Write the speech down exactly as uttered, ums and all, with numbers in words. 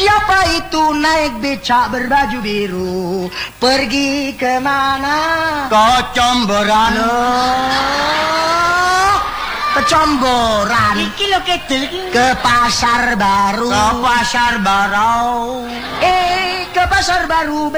Siapa itu naik becak berbaju biru? Pergi kemana? Kecomboran. Oh, kecomboran. Iki lo kedel iki. Ke pasar baru. Ke pasar baru. Eh, ke pasar baru.